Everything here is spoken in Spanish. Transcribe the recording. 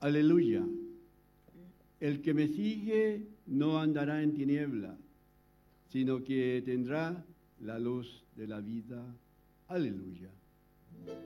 Aleluya. El que me sigue no andará en tiniebla, sino que tendrá la luz de la vida. Aleluya.